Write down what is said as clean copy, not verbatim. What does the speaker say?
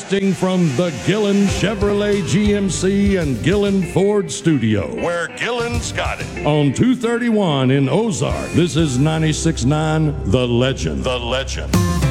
Broadcasting from the Gillen Chevrolet GMC and Gillen Ford studio, where Gillen's got it. On 231 in Ozark, this is 96.9 The Legend. The Legend.